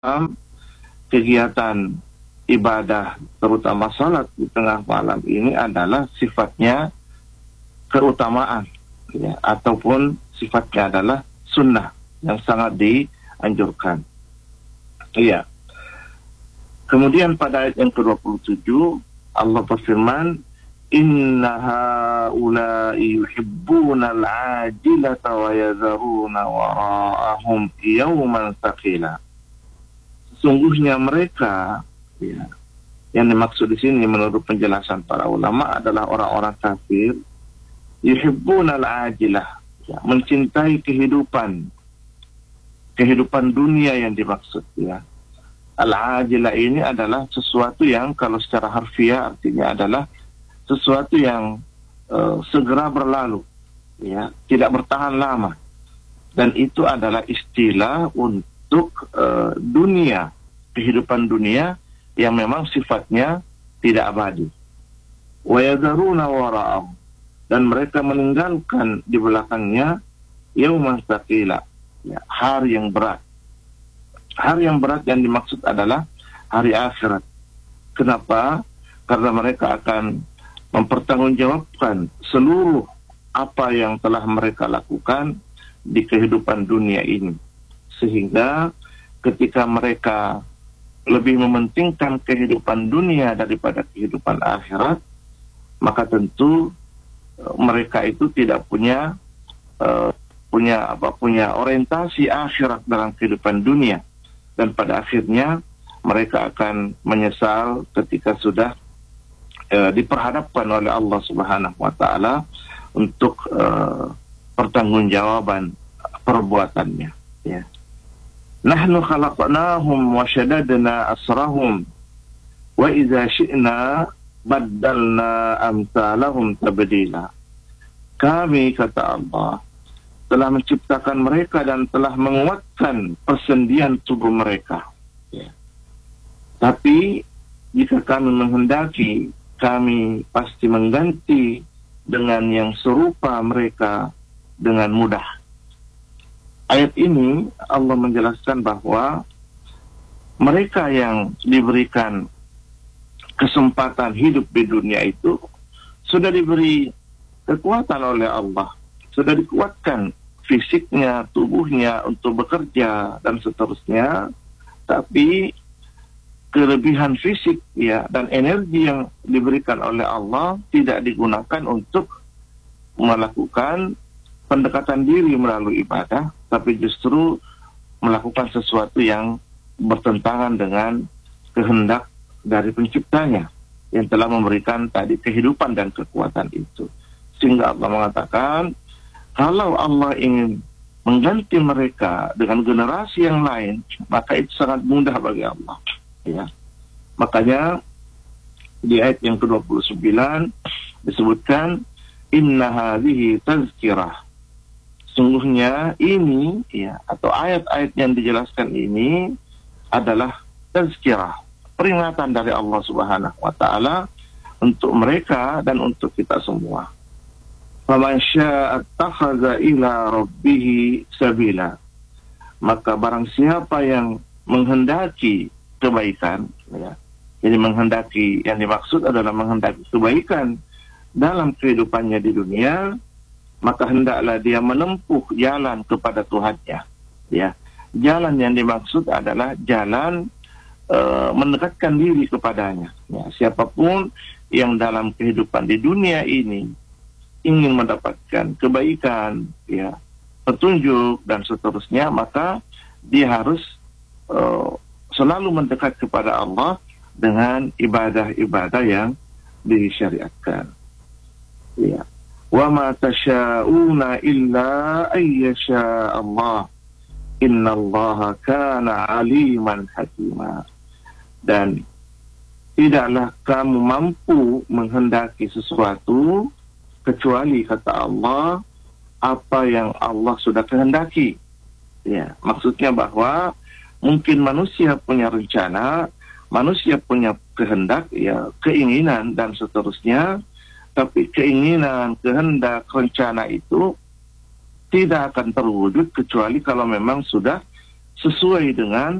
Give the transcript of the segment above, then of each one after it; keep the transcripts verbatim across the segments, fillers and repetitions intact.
kegiatan ibadah, terutama salat di tengah malam ini adalah sifatnya keutamaan, ya, ataupun sifatnya adalah sunnah yang sangat dianjurkan. Iya. Kemudian pada ayat yang ke dua puluh tujuh Allah berfirman, Inna haula'i yuhibbuna al-ajilata wa yadharuna wara'ahum yawman thaqila. Sesungguhnya mereka, ya, yang dimaksud di sini menurut penjelasan para ulama adalah orang-orang kafir, yuhibbuna al-ajilah, ya, mencintai kehidupan, kehidupan dunia yang dimaksud, ya. Al-ajilah ini adalah sesuatu yang kalau secara harfiah artinya adalah sesuatu yang uh, segera berlalu, ya, tidak bertahan lama, dan itu adalah istilah untuk uh, dunia, kehidupan dunia yang memang sifatnya tidak abadi. Wa yadharuna wara'ahum, dan mereka meninggalkan di belakangnya yauman tsaqila, ya, hari yang berat. Hari yang berat yang dimaksud adalah hari akhirat. Kenapa? Karena mereka akan mempertanggungjawabkan seluruh apa yang telah mereka lakukan di kehidupan dunia ini. Sehingga ketika mereka lebih mementingkan kehidupan dunia daripada kehidupan akhirat, maka tentu uh, mereka itu tidak punya uh, punya apa punya orientasi akhirat dalam kehidupan dunia, dan pada akhirnya mereka akan menyesal ketika sudah Uh, diperhadapkan oleh Allah Subhanahu wa taala untuk uh, pertanggungjawaban perbuatannya, ya. Nahnu khalaqnahum wa shaddadna asrahum wa idza syi'na baddalna amsalahum tabdila. Kami, kata Allah, telah menciptakan mereka dan telah menguatkan persendian tubuh mereka, ya. Tapi jika kami menghendaki, kami pasti mengganti dengan yang serupa mereka dengan mudah. Ayat ini Allah menjelaskan bahwa mereka yang diberikan kesempatan hidup di dunia itu sudah diberi kekuatan oleh Allah, sudah dikuatkan fisiknya, tubuhnya untuk bekerja dan seterusnya, tapi kelebihan fisik, ya, dan energi yang diberikan oleh Allah tidak digunakan untuk melakukan pendekatan diri melalui ibadah, tapi justru melakukan sesuatu yang bertentangan dengan kehendak dari penciptanya yang telah memberikan tadi kehidupan dan kekuatan itu. Sehingga Allah mengatakan, kalau Allah ingin mengganti mereka dengan generasi yang lain, maka itu sangat mudah bagi Allah, ya. Makanya di ayat yang ke dua puluh sembilan disebutkan, inna hadhihi tazkirah, sungguhnya ini, ya, atau ayat-ayat yang dijelaskan ini adalah tazkirah, peringatan dari Allah Subhanahu wa taala untuk mereka dan untuk kita semua. Faman syaa'a attakhadha ila rabbih sabila, maka barang siapa yang menghendaki kebaikan, ya. Jadi menghendaki, yang dimaksud adalah menghendaki kebaikan dalam kehidupannya di dunia, maka hendaklah dia menempuh jalan kepada Tuhannya, ya. Jalan yang dimaksud adalah jalan e, mendekatkan diri kepadanya, ya. Siapapun yang dalam kehidupan di dunia ini ingin mendapatkan kebaikan, ya, petunjuk dan seterusnya, maka dia harus e, selalu mendekat kepada Allah dengan ibadah-ibadah yang disyariatkan, ya. Wa ma tasyauna illa ayyasha Allah, innallaha kana aliman hakima. Dan tidaklah kamu mampu menghendaki sesuatu kecuali, kata Allah, apa yang Allah sudah kehendaki, ya. Maksudnya bahwa mungkin manusia punya rencana, manusia punya kehendak, ya, keinginan dan seterusnya, tapi keinginan, kehendak, rencana itu tidak akan terwujud kecuali kalau memang sudah sesuai dengan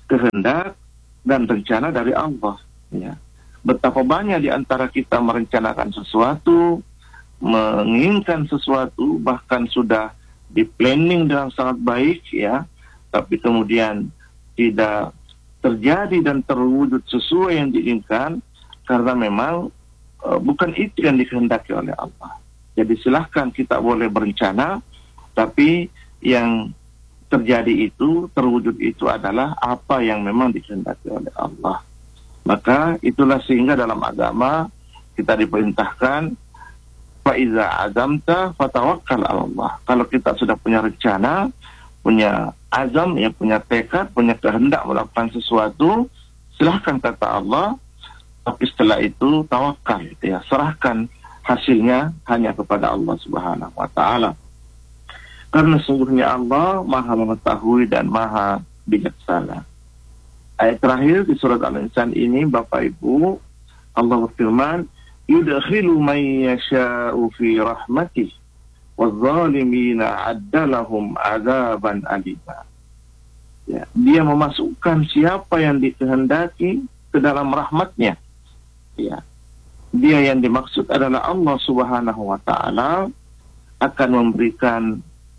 kehendak dan rencana dari Allah. Ya. Betapa banyak di antara kita merencanakan sesuatu, menginginkan sesuatu, bahkan sudah di planning dengan sangat baik, ya, tapi kemudian tidak terjadi dan terwujud sesuai yang diinginkan karena memang uh, bukan itu yang dikehendaki oleh Allah. Jadi silahkan kita boleh berencana, tapi yang terjadi itu, terwujud itu adalah apa yang memang dikehendaki oleh Allah. Maka itulah sehingga dalam agama kita diperintahkan fa iza azamta fatawakkal 'ala Allah. Kalau kita sudah punya rencana, punya azam, ya, punya tekad, punya kehendak melakukan sesuatu, silahkan kata Allah, tapi setelah itu tawakal, ya, serahkan hasilnya hanya kepada Allah Subhanahu wa taala. Karena sungguhnya Allah Maha mengetahui dan Maha bijaksana. Ayat terakhir di surat Al-Insan ini, Bapak Ibu, Allah berfirman, yudkhilu man yasha'u fi rahmatih wadh-dhalimina 'addalahum 'adzaban alima. Ya, dia memasukkan siapa yang dikehendaki ke dalam rahmatnya. Ya. Dia yang dimaksud adalah Allah Subhanahu wa taala akan memberikan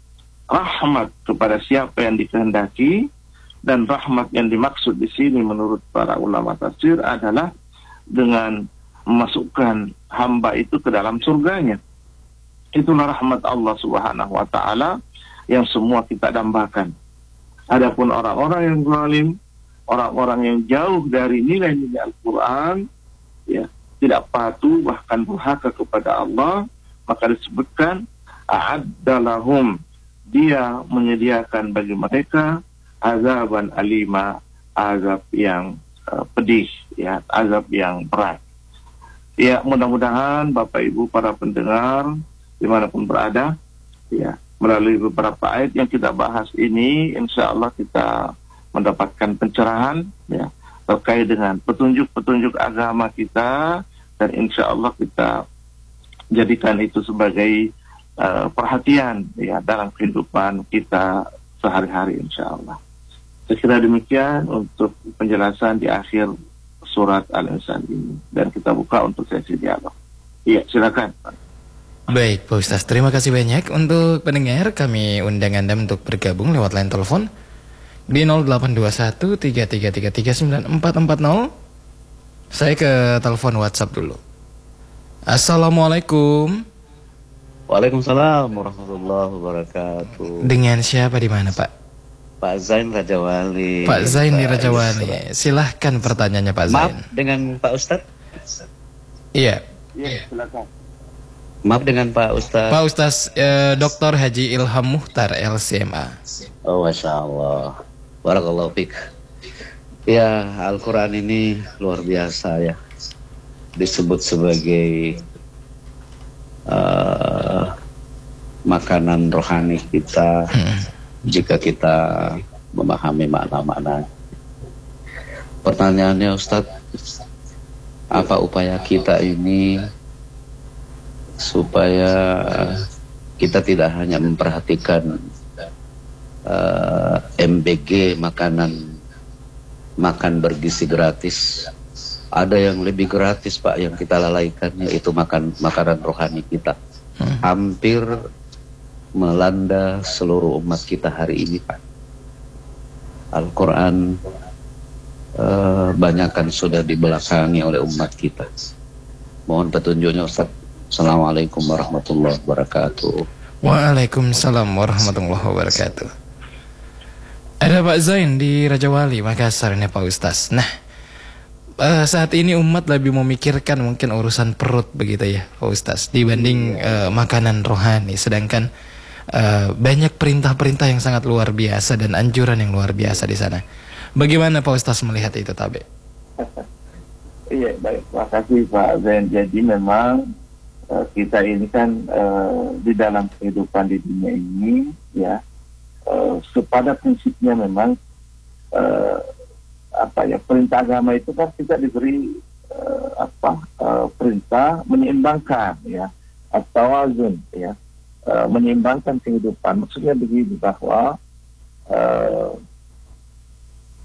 rahmat kepada siapa yang dikehendaki, dan rahmat yang dimaksud di sini menurut para ulama tafsir adalah dengan memasukkan hamba itu ke dalam surganya. Itulah rahmat Allah Subhanahu wa taala yang semua kita dambakan. Adapun orang-orang yang zalim, orang-orang yang jauh dari nilai-nilai Al-Qur'an, ya, tidak patuh bahkan durhaka kepada Allah, maka disebutkan a'addalahum, dia menyediakan bagi mereka azaban alima, azab yang uh, pedih, ya, azab yang berat. Ya, mudah-mudahan Bapak Ibu para pendengar dimanapun berada, ya, melalui beberapa ayat yang kita bahas ini, insya Allah kita mendapatkan pencerahan, ya, terkait dengan petunjuk-petunjuk agama kita, dan insya Allah kita jadikan itu sebagai uh, perhatian, ya, dalam kehidupan kita sehari-hari insya Allah. Saya kira demikian untuk penjelasan di akhir surat Al-Insan ini, dan kita buka untuk sesi dialog. Iya, silakan. Baik, Pak Ustaz, terima kasih banyak. Untuk pendengar, kami undang Anda untuk bergabung lewat line telepon di nol delapan dua satu tiga tiga tiga tiga sembilan empat empat nol. Saya ke telepon WhatsApp dulu. Assalamualaikum. Waalaikumsalam warahmatullahi wabarakatuh. Dengan siapa di mana, Pak? Pak Zain Rajawali. Pak Zain di Rajawali. Silahkan pertanyaannya, Pak Zain. Maaf, dengan Pak Ustadz? Iya. Iya, silakan. Maaf, dengan Pak Ustadz. Pak Ustadz eh, Doktor Haji Ilham Muhtar L C M A. Oh, Masya Allah. Barakallahu fiik. Ya, Al-Quran ini luar biasa, ya. Disebut sebagai uh, makanan rohani kita. Hmm. Jika kita memahami makna-makna. Pertanyaannya, Ustadz, apa upaya kita ini supaya kita tidak hanya memperhatikan uh, M B G, makanan makan bergizi gratis. Ada yang lebih gratis, Pak, yang kita lalaikan, yaitu makan makanan rohani kita. Hmm. Hampir melanda seluruh umat kita hari ini, Pak. Al-Quran uh, banyakkan sudah dibelakangi oleh umat kita. Mohon petunjuknya, Ustaz. Assalamualaikum warahmatullahi wabarakatuh. Waalaikumsalam warahmatullahi wabarakatuh. Ada Pak Zain di Rajawali, Makassar ini, Pak Ustaz. Nah, uh, saat ini umat lebih memikirkan mungkin urusan perut begitu ya, Pak Ustaz, dibanding uh, makanan rohani. Sedangkan Uh, banyak perintah-perintah yang sangat luar biasa dan anjuran yang luar biasa di sana. Bagaimana Pak Ustaz melihat itu, Tabe? Iya, baik. Terima kasih Pak Zain. Jadi memang uh, kita ini kan uh, di dalam kehidupan di dunia ini, ya, uh, kepada prinsipnya memang uh, apa ya, perintah agama itu kan kita diberi uh, apa uh, perintah menyeimbangkan, ya, atau tawazun, ya. Uh, menyeimbangkan kehidupan. Maksudnya begini, bahwa uh,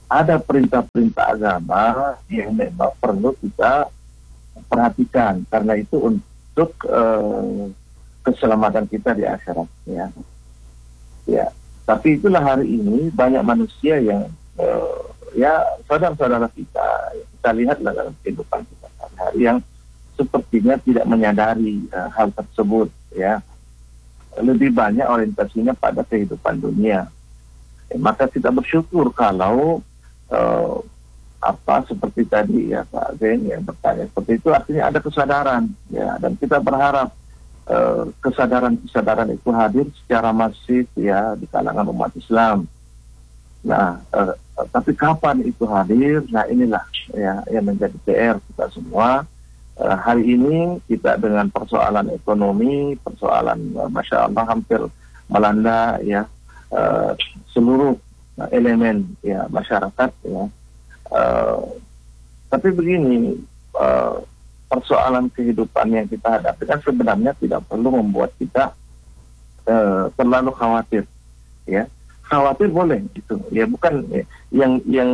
ada perintah-perintah agama yang memang perlu kita perhatikan, karena itu untuk uh, keselamatan kita di akhirat, ya. Ya, tapi itulah hari ini banyak manusia yang uh, ya saudara-saudara kita, kita lihatlah dalam kehidupan kita sehari-hari yang sepertinya tidak menyadari uh, hal tersebut, ya. Lebih banyak orientasinya pada kehidupan dunia. Eh, maka kita bersyukur kalau uh, apa seperti tadi ya Pak Zain yang bertanya seperti itu, artinya ada kesadaran, ya, dan kita berharap uh, kesadaran-kesadaran itu hadir secara masif, ya, di kalangan umat Islam. Nah, uh, tapi kapan itu hadir? Nah, inilah ya yang menjadi P R kita semua. Uh, hari ini kita dengan persoalan ekonomi, persoalan uh, Masya Allah hampir melanda ya uh, seluruh uh, elemen ya masyarakat, ya. Uh, tapi begini, uh, persoalan kehidupan yang kita hadapi kan sebenarnya tidak perlu membuat kita uh, terlalu khawatir, ya. Khawatir boleh itu, ya, bukan ya, yang yang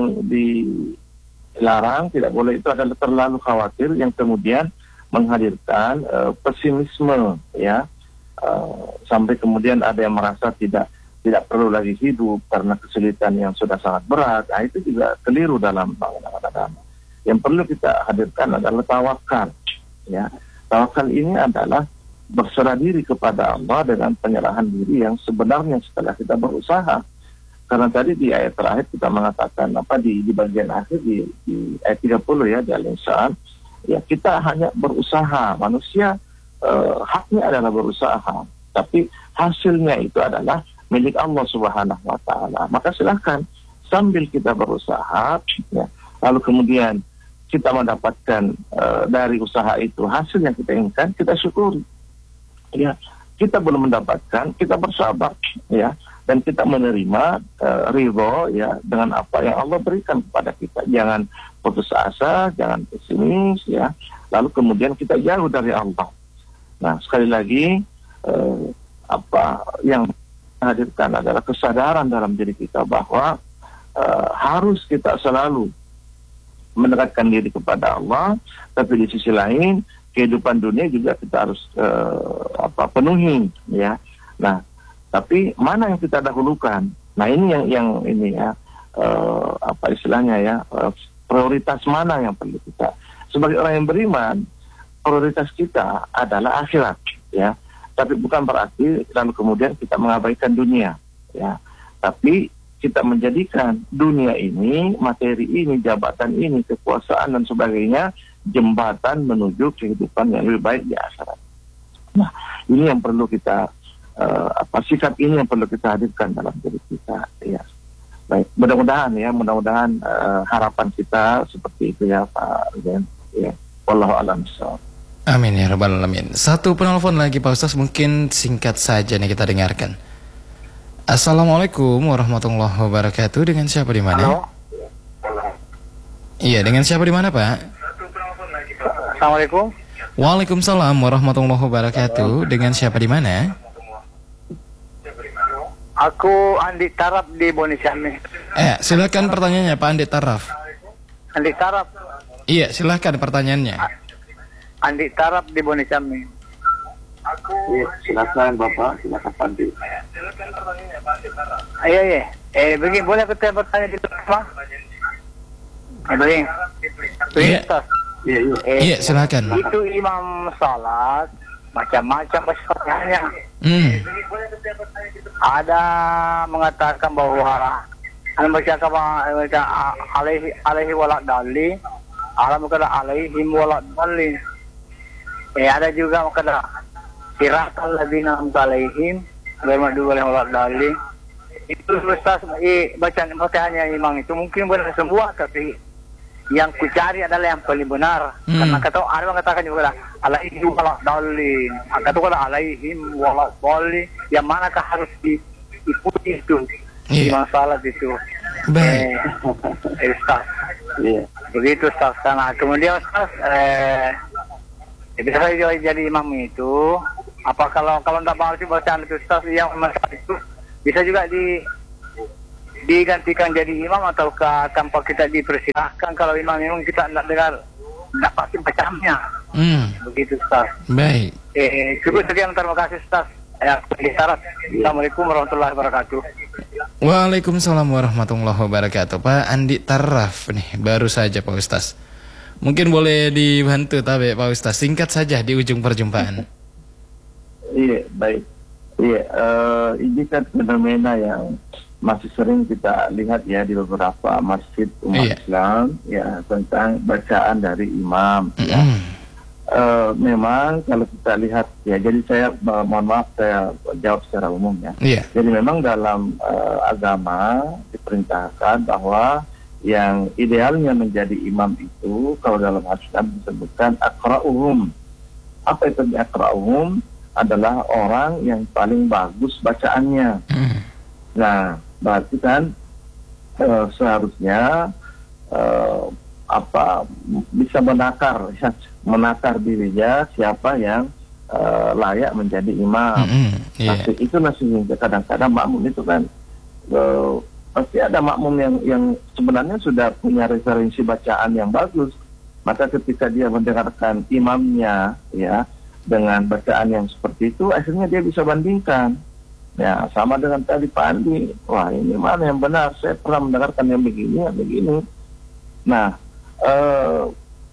dilarang tidak boleh itu adalah terlalu khawatir yang kemudian menghadirkan uh, pesimisme, ya, uh, sampai kemudian ada yang merasa tidak tidak perlu lagi hidup karena kesulitan yang sudah sangat berat. Nah, itu juga keliru dalam pandangan agama. Yang perlu kita hadirkan adalah tawakal, ya. Tawakal ini adalah berserah diri kepada Allah dengan penyerahan diri yang sebenarnya setelah kita berusaha. Karena tadi di ayat terakhir kita mengatakan apa di, di bagian akhir di, di ayat tiga puluh ya di Al-Insan, ya, kita hanya berusaha. Manusia eh, haknya adalah berusaha, tapi hasilnya itu adalah milik Allah Subhanahu wa taala. Maka silahkan sambil kita berusaha, ya, lalu kemudian kita mendapatkan uh, dari usaha itu hasil yang kita inginkan, kita syukuri. Ya, kita belum mendapatkan, kita bersabar, ya, dan kita menerima uh, ridho, ya, dengan apa yang Allah berikan kepada kita. Jangan putus asa, jangan pesimis, ya. Lalu kemudian kita jauh dari Allah. Nah, sekali lagi uh, apa yang hadirkan adalah kesadaran dalam diri kita bahwa uh, harus kita selalu mendekatkan diri kepada Allah, tapi di sisi lain kehidupan dunia juga kita harus uh, apa penuhi, ya. Nah, tapi mana yang kita dahulukan? Nah, ini yang yang ini ya uh, apa istilahnya ya uh, prioritas mana yang perlu kita sebagai orang yang beriman, prioritas kita adalah akhirat, ya. Tapi bukan berarti lalu kemudian kita mengabaikan dunia, ya. Tapi kita menjadikan dunia ini, materi ini, jabatan ini, kekuasaan dan sebagainya jembatan menuju kehidupan yang lebih baik di akhirat. Nah, ini yang perlu kita uh, apa sikap ini yang perlu kita hadirkan dalam diri kita, ya. Baik, mudah-mudahan ya, mudah-mudahan uh, harapan kita seperti itu ya Pak Zen. Ya, wallahu a'lam bishawab. Amin ya rabbal alamin. Satu penelpon lagi Pak Ustaz, mungkin singkat saja nih kita dengarkan. Assalamualaikum warahmatullahi wabarakatuh. Dengan siapa di mana? Halo. Iya, dengan siapa di mana Pak? Assalamualaikum. Waalaikumsalam warahmatullahi wabarakatuh. Dengan siapa di mana? Aku Andi Tarap di Bonisyami. Eh, silakan pertanyaannya Pak Andi Taraf. Andi Tarap. Iya, silakan pertanyaannya. Andi Tarap di Bonisyami. Ya, silakan Bapak, silakan Pandi. Iya, iya. Eh, begini, boleh aku tanya bertanya di rumah? Eh, begini. Iya. Ustaz. Iya, iya. Eh, Iya, silakan. Itu imam salat macam-macam persoalannya. Hmm. Ada mengatakan bahwa anu baca baca alaihi alaihi walad dali, alam kata alaihim walad dali. Eh, ada juga kata siratal ladzina an'amta alaihim ghairil maghdubi alaihim waladdallin. Itu Ustaz eh, bacaan bacaannya imam itu mungkin benar semua, tapi yang ku cari adalah yang paling benar. Hmm. Karena kata ada yang mengatakan juga alaihim waladdallin. Kata kata alaihim waladdallin, yang manakah harus diikuti itu? Iya. Imam salat itu. Baik. Eh, Ustaz. Iya. Begitu Ustaz. Nah, kemudian Ustaz eh bisa saja jadi imam itu, apa kalau kalau tidak baca bacaan itu Ustaz yang masalah itu bisa juga di digantikan jadi imam ataukah tanpa kita dipersilahkan kalau imam memang kita tidak dengar tidak pasti bacanya. Hmm. Begitu Ustaz. Baik. Eh, cukup sekian, terima kasih Ustaz. Ya, syarat. Assalamualaikum warahmatullahi wabarakatuh. Waalaikumsalam warahmatullahi wabarakatuh. Pak Andi Taraf nih baru saja Pak Ustaz. Mungkin boleh dibantu tapi Pak Ustaz singkat saja di ujung perjumpaan. Iya, baik. Iya, uh, ini kan fenomena yang masih sering kita lihat ya di beberapa masjid umat iya. Islam ya tentang bacaan dari imam. Mm-hmm. Ya. Uh, memang kalau kita lihat ya, jadi saya uh, mohon maaf saya jawab secara umum ya. Iya. Jadi memang dalam uh, agama diperintahkan bahwa yang idealnya menjadi imam itu kalau dalam hadis disebutkan aqra'uhum. Apa itu aqra'uhum? Adalah orang yang paling bagus bacaannya. Mm. Nah, berarti kan uh, seharusnya uh, apa bisa menakar ya, menakar dirinya siapa yang uh, layak menjadi imam. Mm-hmm. Yeah. Nah, itulah sehingga kadang-kadang makmum itu kan uh, pasti ada makmum yang yang sebenarnya sudah punya referensi bacaan yang bagus. Maka ketika dia mendengarkan imamnya ya dengan bacaan yang seperti itu, akhirnya dia bisa bandingkan. Ya, sama dengan tadi Pak Andi. Wah, ini mana yang benar? Saya pernah mendengarkan yang begini, yang begini. Nah, uh,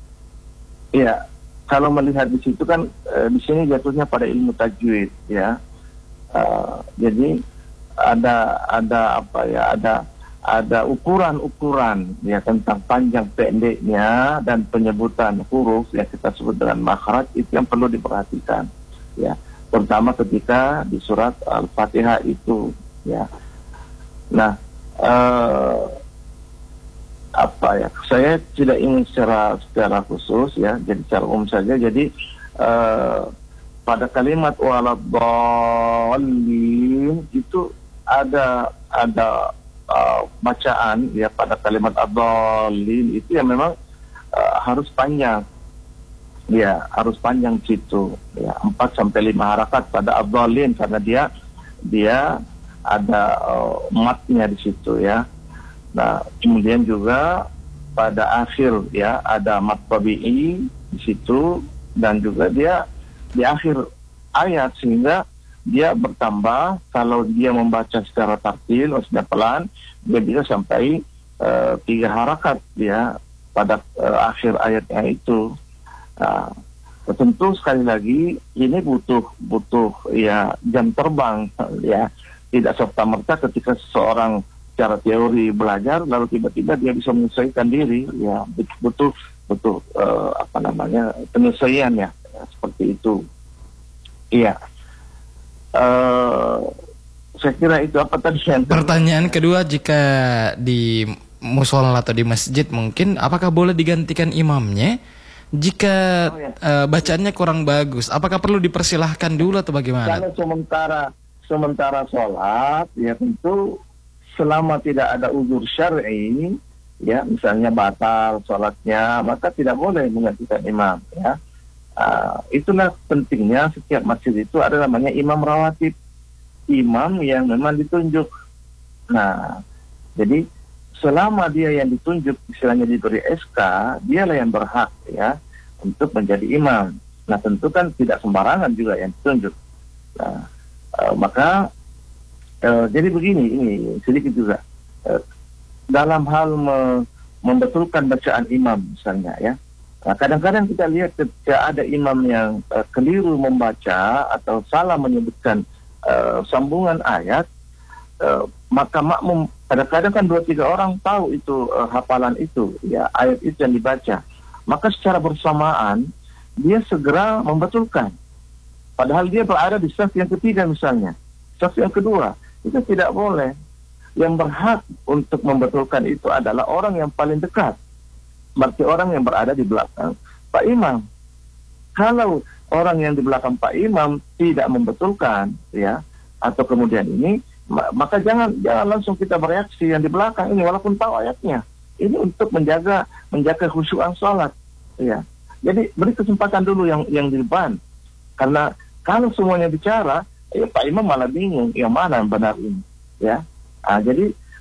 ya, kalau melihat di situ kan, uh, di sini jatuhnya pada ilmu tajwid, ya. Uh, jadi ada ada apa ya? Ada ada ukuran-ukuran ya tentang panjang pendeknya dan penyebutan huruf yang kita sebut dengan makhraj itu yang perlu diperhatikan ya, terutama ketika di surat Al-Fatihah itu ya. Nah eh, apa ya, saya tidak ingin secara secara khusus ya, jadi secara umum saja. Jadi eh, pada kalimat waladhdallin itu ada ada Uh, bacaan ya pada kalimat ad-dallin itu yang memang uh, harus panjang ya, harus panjang situ ya, empat sampai lima harakat pada ad-dallin karena dia dia ada uh, matnya di situ ya. Nah, kemudian juga pada akhir ya ada mat tabi'i di situ dan juga dia di akhir ayat sehingga dia bertambah. Kalau dia membaca secara tartil, maksudnya pelan, dia bisa sampai uh, tiga harakat ya pada uh, akhir ayatnya itu. Nah, tentu sekali lagi ini butuh butuh ya jam terbang ya, tidak serta merta ketika seseorang secara teori belajar lalu tiba-tiba dia bisa menyesuaikan diri ya, butuh butuh uh, apa namanya penyesuaian ya, ya seperti itu. Iya. Uh, saya kira itu apa tadi yang pertanyaan kedua, jika di musola atau di masjid mungkin apakah boleh digantikan imamnya jika oh, ya. uh, bacaannya kurang bagus, apakah perlu dipersilahkan dulu atau bagaimana? Kalau sementara sementara sholat ya tentu selama tidak ada uzur syar'i ya, misalnya batal sholatnya, maka tidak boleh menggantikan imam ya. Uh, itulah pentingnya setiap masjid itu ada namanya imam rawatib, imam yang memang ditunjuk. Nah, jadi selama dia yang ditunjuk, istilahnya diberi S K, dialah yang berhak ya untuk menjadi imam. Nah, tentu kan tidak sembarangan juga yang ditunjuk. Nah, uh, maka uh, jadi begini, ini sedikit juga uh, dalam hal me membetulkan bacaan imam misalnya ya. Nah, kadang-kadang kita lihat ketika ada imam yang uh, keliru membaca atau salah menyebutkan uh, sambungan ayat, uh, maka makmum kadang-kadang kan dua tiga orang tahu itu uh, hafalan itu, ya ayat itu yang dibaca. Maka secara bersamaan dia segera membetulkan. Padahal dia berada di saf yang ketiga misalnya, saf yang kedua, itu tidak boleh. Yang berhak untuk membetulkan itu adalah orang yang paling dekat. Berarti orang yang berada di belakang Pak Imam. Kalau orang yang di belakang Pak Imam tidak membetulkan ya, atau kemudian ini, maka jangan jangan langsung kita bereaksi yang di belakang ini walaupun tahu ayatnya. Ini untuk menjaga menjaga khusyuan sholat ya. Jadi beri kesempatan dulu yang yang di depan. Karena kalau semuanya bicara, ya Pak Imam malah bingung yang mana yang benar ini ya. Nah, jadi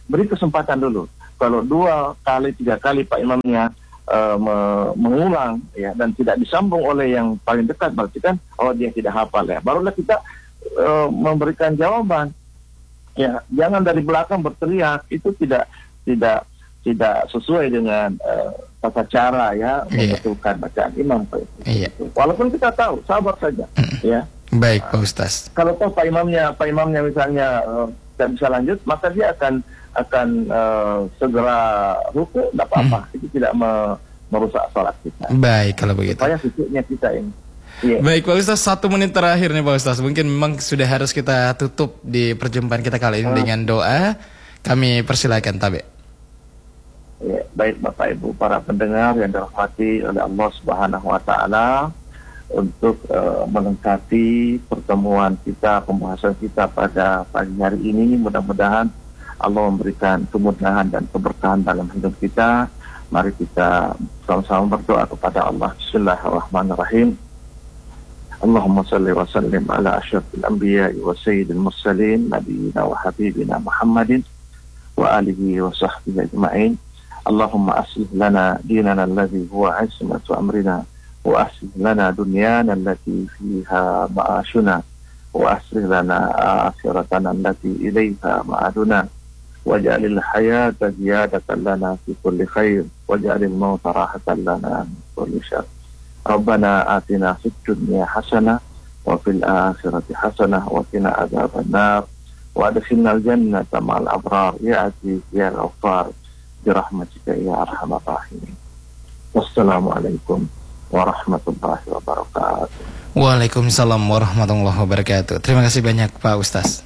beri kesempatan dulu. Kalau dua kali, tiga kali Pak Imamnya uh, me- mengulang ya dan tidak disambung oleh yang paling dekat, berarti kan oh dia tidak hafal ya. Barulah kita uh, memberikan jawaban. Ya, jangan dari belakang berteriak, itu tidak tidak tidak sesuai dengan uh, tata cara ya Iya. membetulkan bacaan imam Pak. Iya. Walaupun kita tahu, sabar saja ya. Baik Pak Ustaz. Kalau toh Pak Imamnya, Pak Imamnya misalnya uh, tidak bisa lanjut, maka dia akan akan uh, segera ruku, tidak apa-apa. Hmm. Itu tidak me- merusak salat kita. Baik kalau begitu. Supaya khususnya kita ini. Iya. Baik Pak Ustaz, satu menit terakhir nih Pak Ustaz. Mungkin memang sudah harus kita tutup di perjumpaan kita kali ini Uh. dengan doa. Kami persilakan Tabe. Ya, baik Bapak Ibu para pendengar yang dirahmati oleh Allah Subhanahu wa taala, untuk uh, melengkapi pertemuan kita, pembahasan kita pada pagi hari ini, mudah-mudahan Allah memberikan kemudahan dan keberkahan dalam hidup kita. Mari kita sama-sama berdoa kepada Allah. Bismillahirrahmanirrahim. Allahumma salli wa sallim ala asyrafil anbiya wa sayyidil mursalin nabiyina wa habibina Muhammadin wa alihi wa sahbihi ajma'in. Allahumma aslih lana dinana alladhi huwa ismatu amrina wa aslih lana dunyana allati fiha ma'ashuna wa aslih lana akhiratana allati ilayha ma'aduna waj'alil hayata ziyadatan lana fi kulli khair waj'alil mauta rahatan lana min kulli syarr. Rabbana atina fid dunya hasanah wa fil akhirati hasanah wa qina adzaban nar wa adkhilnal jannata ma'al abrar ya aziz ya ghaffar bi rahmatika ya arhamar rahimin. Wassalamualaikum warahmatullahi wabarakatuh. Waalaikumsalam warahmatullahi wabarakatuh. Terima kasih banyak Pak Ustaz.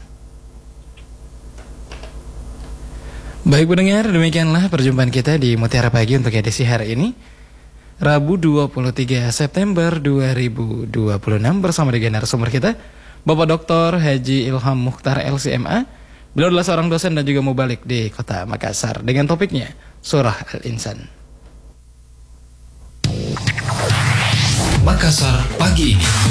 Baik pendengar, demikianlah perjumpaan kita di Mutiara Pagi untuk edisi hari ini, Rabu dua puluh tiga September dua ribu dua puluh enam, bersama dengan narasumber kita Bapak Doktor Haji Ilham Mukhtar L C M A. Beliau adalah seorang dosen dan juga mubalik di Kota Makassar, dengan topiknya Surah Al-Insan. Makassar pagi ini.